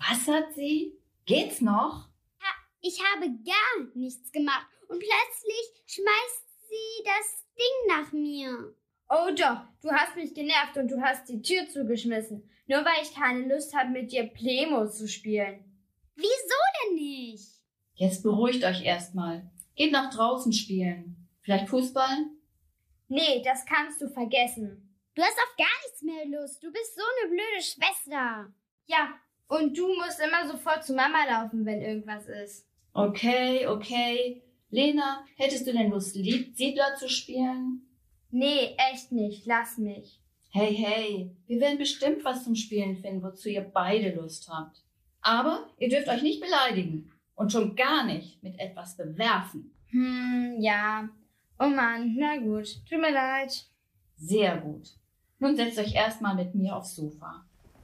Was hat sie? Geht's noch? Ich habe gar nichts gemacht und plötzlich schmeißt sie das Ding nach mir. Oh doch, du hast mich genervt und du hast die Tür zugeschmissen, nur weil ich keine Lust habe, mit dir Playmo zu spielen. Wieso denn nicht? Jetzt beruhigt euch erstmal. Geht nach draußen spielen. Vielleicht Fußball? Nee, das kannst du vergessen. Du hast auf gar nichts mehr Lust. Du bist so eine blöde Schwester. Ja, und du musst immer sofort zu Mama laufen, wenn irgendwas ist. Okay. Lena, hättest du denn Lust, Siedler zu spielen? Nee, echt nicht. Lass mich. Hey, wir werden bestimmt was zum Spielen finden, wozu ihr beide Lust habt. Aber ihr dürft euch nicht beleidigen und schon gar nicht mit etwas bewerfen. Ja. Oh Mann, na gut. Tut mir leid. Sehr gut. Nun setzt euch erstmal mit mir aufs Sofa.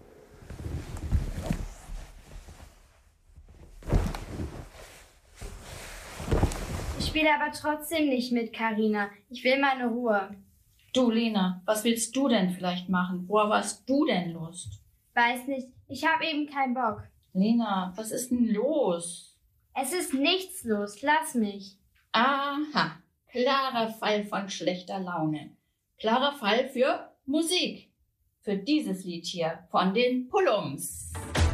Ich spiele aber trotzdem nicht mit, Carina. Ich will meine Ruhe. Du, Lena, was willst du denn vielleicht machen? Worauf hast du denn Lust? Weiß nicht. Ich habe eben keinen Bock. Lena, was ist denn los? Es ist nichts los. Lass mich. Aha, klarer Fall von schlechter Laune. Klarer Fall für Musik. Für dieses Lied hier von den Pullums.